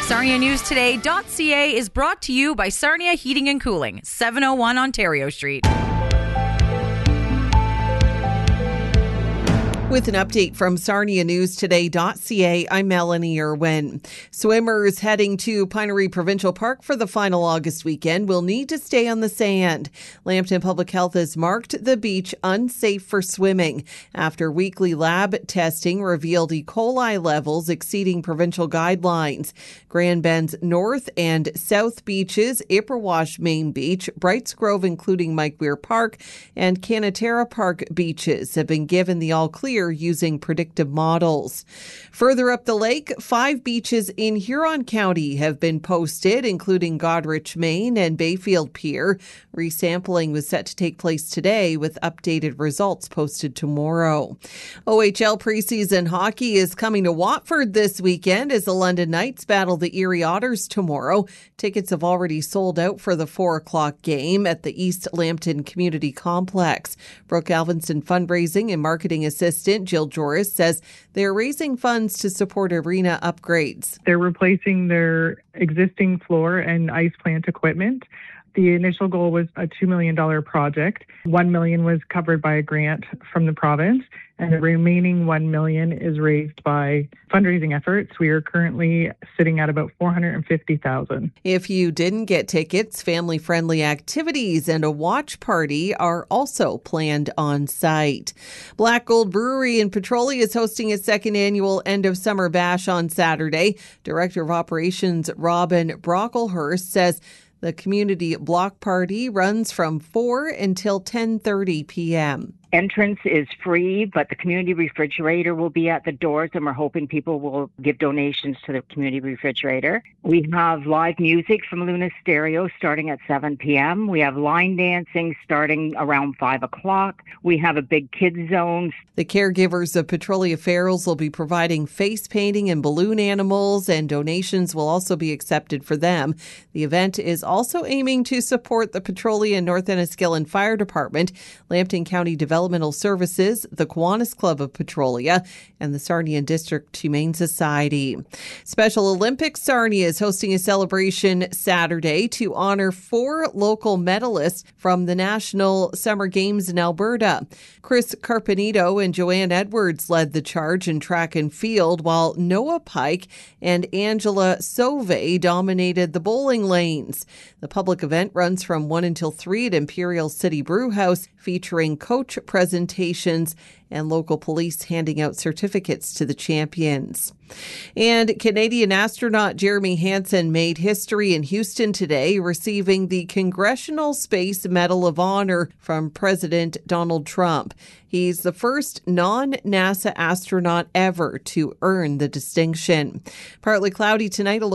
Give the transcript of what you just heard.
SarniaNewsToday.ca is brought to you by Sarnia Heating and Cooling, 701 Ontario Street. With an update from SarniaNewsToday.ca, I'm Melanie Irwin. Swimmers heading to Pinery Provincial Park for the final August weekend will need to stay on the sand. Lambton Public Health has marked the beach unsafe for swimming after weekly lab testing revealed E. coli levels exceeding provincial guidelines. Grand Bend's North and South Beaches, Ipperwash Main Beach, Brights Grove including Mike Weir Park, and Canatera Park beaches have been given the all-clear using predictive models. Further up the lake, 5 beaches in Huron County have been posted, including Godrich, Maine and Bayfield Pier. Resampling was set to take place today with updated results posted tomorrow. OHL preseason hockey is coming to Watford this weekend as the London Knights battle the Erie Otters tomorrow. Tickets have already sold out for the 4 o'clock game at the East Lambton Community Complex. Brooke Alvinson fundraising and marketing assistant Jill Joris says they're raising funds to support arena upgrades. They're replacing their existing floor and ice plant equipment. The initial goal was a $2 million project. $1 million was covered by a grant from the province, and the remaining $1 million is raised by fundraising efforts. We are currently sitting at about $450,000. If you didn't get tickets, family-friendly activities and a watch party are also planned on site. Black Gold Brewery in Petrolia is hosting its second annual end of summer bash on Saturday. Director of Operations Robin Brocklehurst says the community block party runs from 4 until 10:30 p.m. Entrance is free, but the community refrigerator will be at the doors, and we're hoping people will give donations to the community refrigerator. We have live music from Luna Stereo starting at 7 p.m. We have line dancing starting around 5 o'clock. We have a big kids zone. The caregivers of Petrolia Ferals will be providing face painting and balloon animals, and donations will also be accepted for them. The event is also aiming to support the Petrolia and North Enniskillen Fire Department, Lambton County Developmental Services, the Kiwanis Club of Petrolia, and the Sarnia District Humane Society. Special Olympics Sarnia is hosting a celebration Saturday to honor 4 local medalists from the National Summer Games in Alberta. Chris Carpenito and Joanne Edwards led the charge in track and field, while Noah Pike and Angela Sauve dominated the bowling lanes. The public event runs from 1 until 3 at Imperial City Brewhouse, featuring coach presentations and local police handing out certificates to the champions. And Canadian astronaut Jeremy Hansen made history in Houston today, receiving the Congressional Space Medal of Honor from President Donald Trump. He's the first non-NASA astronaut ever to earn the distinction. Partly cloudy tonight.